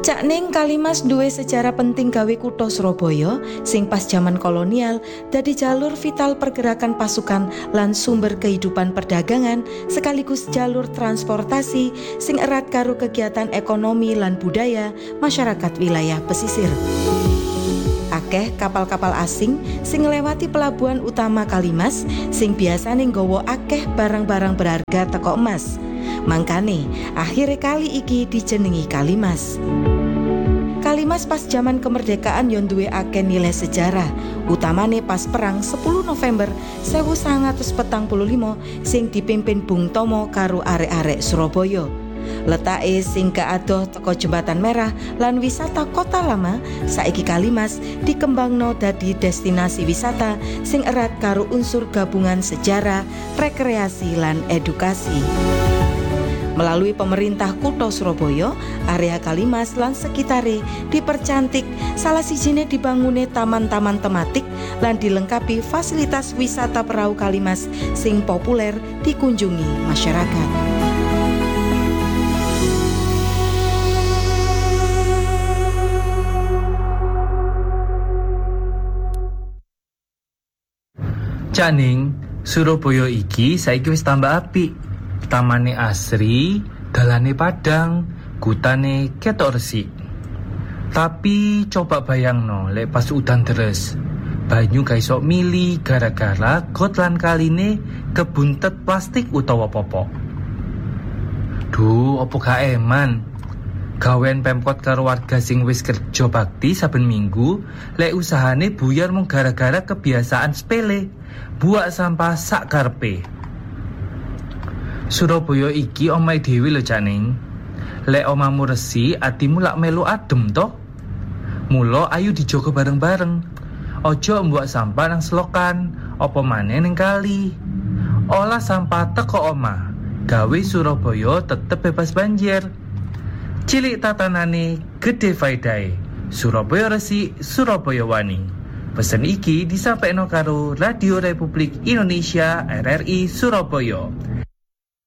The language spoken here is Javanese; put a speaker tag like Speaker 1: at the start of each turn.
Speaker 1: Cak Ning Kalimas duwe sejarah penting gawe kutha Surabaya sing pas jaman kolonial dadi jalur vital pergerakan pasukan lan sumber kehidupan perdagangan sekaligus jalur transportasi sing erat karo kegiatan ekonomi lan budaya masyarakat wilayah pesisir. Akeh kapal-kapal asing sing nglewati pelabuhan utama Kalimas sing biasane nggawa akeh barang-barang berharga teko emas. Mangkane akhire kali iki dijenengi Kalimas. Kalimas pas zaman kemerdekaan yo duwe akeh nilai sejarah, utamane pas perang 10 November 1945 sing dipimpin Bung Tomo karo arek-arek Surabaya. Letake sing kaadoh teko Jembatan Merah lan wisata Kota Lama, saiki Kalimas dikembangno dadi destinasi wisata sing erat karo unsur gabungan sejarah, rekreasi lan edukasi. Melalui pemerintah Kutha Surabaya, area Kalimas lan sekitare dipercantik, salah sijine dibangune taman-taman tematik lan dilengkapi fasilitas wisata perahu Kalimas sing populer dikunjungi masyarakat.
Speaker 2: Cak Ning, Surabaya iki saiki wis tambah apik. Tamane asri, dalane padang, kutane ketok resik. Tapi coba bayangno lek pas udan deres, banyu ga iso mili gara-gara got lan kaline kebuntet plastik utawa popok. Duh, opo gak eman? Gawean Pemkot karo warga sing wis kerja bakti saben minggu, lek usahane buyar mung gara-gara kebiasaan sepele, buak sampah sak karepe. Surabaya iki omahe dhewe lho Cak Ning. Lek omamu resik, atimu lak melu adem to. Mula ayo dijogo bareng-bareng. Ojo mbuak sampah nang selokan, apa maneh ning kali. Olah sampah teko omah, gawe Surabaya tetep bebas banjir. Cilik tatanane, gede faedahe. Surabaya resik, Surabaya wani. Pesen iki disampaikan karo Radio Republik Indonesia RRI Surabaya.